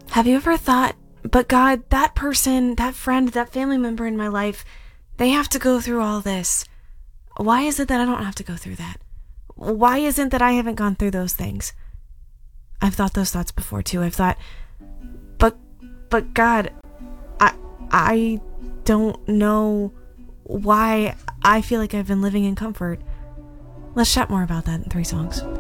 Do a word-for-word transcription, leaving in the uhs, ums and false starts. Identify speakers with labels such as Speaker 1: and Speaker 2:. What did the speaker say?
Speaker 1: Have you ever thought, but God, that person, that friend, that family member in my life, they have to go through all this. Why is it that I don't have to go through that? Why isn't that I haven't gone through those things? I've thought those thoughts before too. I've thought, but, but God, I, I don't know why I feel like I've been living in comfort. Let's chat more about that in three songs.